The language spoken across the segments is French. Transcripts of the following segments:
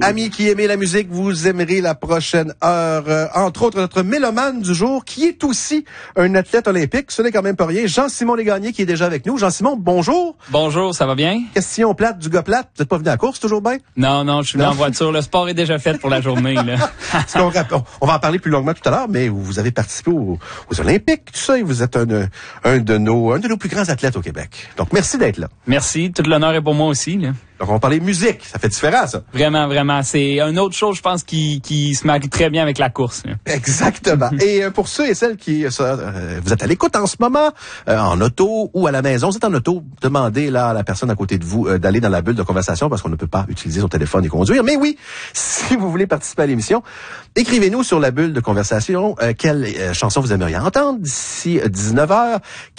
Amis qui aimez la musique, vous aimerez la prochaine heure. Entre autres, notre mélomane du jour, qui est aussi un athlète olympique. Ce n'est quand même pas rien. Jean-Simon Légagné qui est déjà avec nous. Jean-Simon, bonjour. Bonjour, ça va bien? Question plate du gars plate. Vous n'êtes pas venu à la course, toujours bien? Non, je suis venu en voiture. Le sport est déjà fait pour la journée, là. On va en parler plus longuement tout à l'heure, mais vous avez participé aux Olympiques, tout ça, et vous êtes un de nos plus grands athlètes au Québec. Donc, merci d'être là. Merci. Tout l'honneur est pour moi aussi, là. Donc, on va parler musique. Ça fait différent, ça. Vraiment. C'est une autre chose, je pense, qui se marie très bien avec la course, là. Exactement. Et pour ceux et celles qui vous êtes à l'écoute en ce moment, en auto ou à la maison, vous êtes en auto, demandez là à la personne à côté de vous d'aller dans la bulle de conversation parce qu'on ne peut pas utiliser son téléphone et conduire. Mais oui, si vous voulez participer à l'émission, écrivez-nous sur la bulle de conversation quelle chanson vous aimeriez entendre d'ici 19h.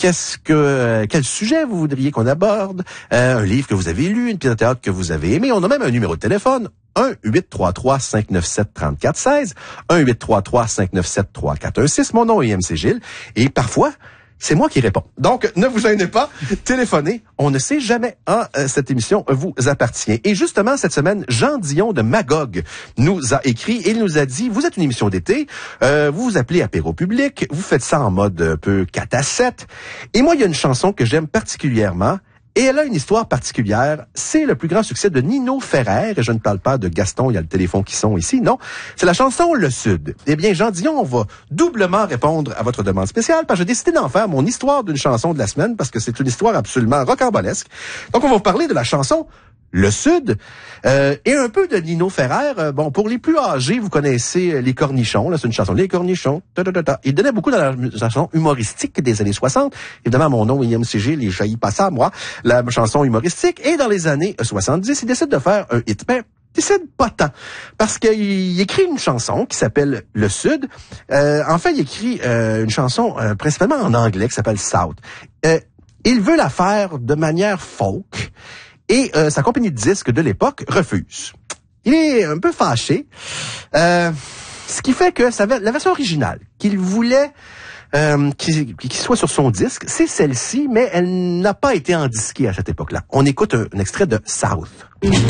Quel sujet vous voudriez qu'on aborde, un livre que vous avez lu, une pièce de théâtre que vous avez aimé. On a même un numéro de téléphone, 1-833-597-3416, 1-833-597-3416. Mon nom est MC Gilles. Et parfois, c'est moi qui réponds. Donc, ne vous gênez pas, téléphonez. On ne sait jamais. Cette émission vous appartient. Et justement, cette semaine, Jean Dion de Magog nous a écrit et il nous a dit, vous êtes une émission d'été, vous vous appelez Apéro Public, vous faites ça en mode un peu 4 à 7. Et moi, il y a une chanson que j'aime particulièrement. Et elle a une histoire particulière. C'est le plus grand succès de Nino Ferrer. Et je ne parle pas de Gaston, il y a le téléphone qui sonne ici. Non, c'est la chanson Le Sud. Eh bien, Jean Dion, on va doublement répondre à votre demande spéciale parce que j'ai décidé d'en faire mon histoire d'une chanson de la semaine parce que c'est une histoire absolument rocambolesque. Donc, on va vous parler de la chanson Le Sud et un peu de Nino Ferrer. Bon, pour les plus âgés, vous connaissez Les Cornichons. Là, c'est une chanson. Les Cornichons. Il donnait beaucoup dans la chanson humoristique des années 60. Évidemment, mon nom est MC Gilles, il jaillit pas ça, moi. La chanson humoristique. Et dans les années 70, il décide de faire un hit. Ben, il décide pas tant. Parce qu'il écrit une chanson qui s'appelle Le Sud. En fait, il écrit une chanson principalement en anglais qui s'appelle South. Il veut la faire de manière folk. Et sa compagnie de disques de l'époque refuse. Il est un peu fâché. Ce qui fait que la version originale qu'il voulait qui soit sur son disque, c'est celle-ci, mais elle n'a pas été endisquée à cette époque-là. On écoute un extrait de South.